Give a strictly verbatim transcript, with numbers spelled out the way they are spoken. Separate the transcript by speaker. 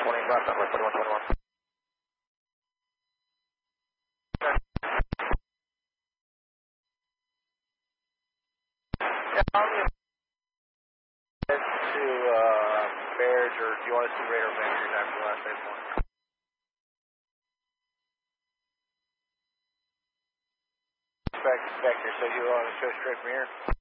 Speaker 1: twenty, left runway forty-one twenty-one. Yeah, I'll get to uh, Bears, or do you want to see radar managers after the last eight point? Back, back here, so you want to show straight from here?